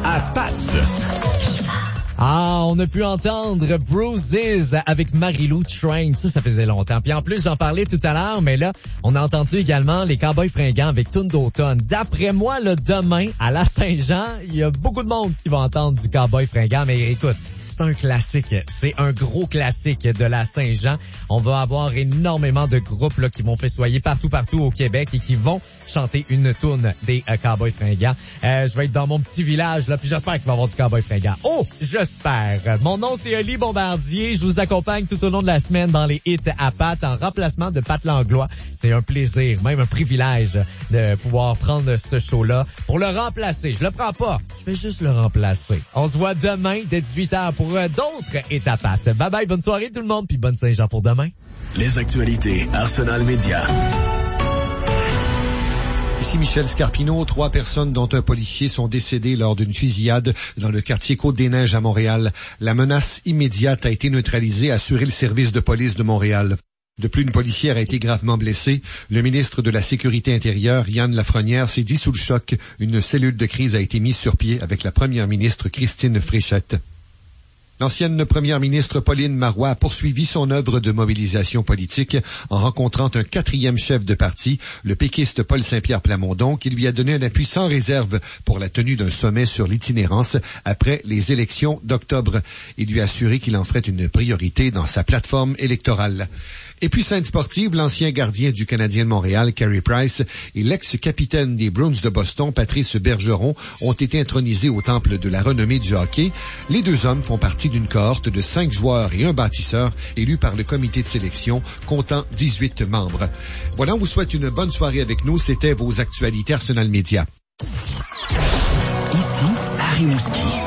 à Pat. Ah, on a pu entendre Bruises avec Marie-Lou Train. Ça faisait longtemps. Puis en plus, j'en parlais tout à l'heure, mais là, on a entendu également les Cowboys fringants avec Toune d'automne. D'après moi, là, demain, à la Saint-Jean, il y a beaucoup de monde qui va entendre du Cowboy fringant. Mais écoute, c'est un classique. C'est un gros classique de la Saint-Jean. On va avoir énormément de groupes là qui vont festoyer partout au Québec et qui vont chanter une toune des Cowboys fringants. Je vais être dans mon petit village là, puis j'espère qu'il va y avoir du Cowboy fringant. Oh, j'espère. Mon nom c'est Oli Bombardier. Je vous accompagne tout au long de la semaine dans les hits à Pat en remplacement de Pat Langlois. C'est un plaisir, même un privilège de pouvoir prendre ce show-là pour le remplacer. Je le prends pas, je vais juste le remplacer. On se voit demain dès 18h pour d'autres hits à Pat. Bye bye, bonne soirée tout le monde, puis bonne Saint-Jean pour demain. Les actualités Arsenal Média. Ici Michel Scarpino. 3 personnes dont un policier sont décédées lors d'une fusillade dans le quartier Côte-des-Neiges à Montréal. La menace immédiate a été neutralisée, a assuré le service de police de Montréal. De plus, une policière a été gravement blessée. Le ministre de la Sécurité intérieure, Yann Lafrenière, s'est dit sous le choc. Une cellule de crise a été mise sur pied avec la première ministre Christine Fréchette. L'ancienne première ministre Pauline Marois a poursuivi son œuvre de mobilisation politique en rencontrant un 4e chef de parti, le péquiste Paul Saint-Pierre Plamondon, qui lui a donné un appui sans réserve pour la tenue d'un sommet sur l'itinérance après les élections d'octobre. Il lui a assuré qu'il en ferait une priorité dans sa plateforme électorale. Et puis, scène sportive, l'ancien gardien du Canadien de Montréal, Carey Price, et l'ex-capitaine des Bruins de Boston, Patrice Bergeron, ont été intronisés au temple de la renommée du hockey. Les 2 hommes font partie d'une cohorte de 5 joueurs et un bâtisseur élus par le comité de sélection, comptant 18 membres. Voilà, on vous souhaite une bonne soirée avec nous. C'était vos actualités Arsenal Média. Ici, à Rimouski.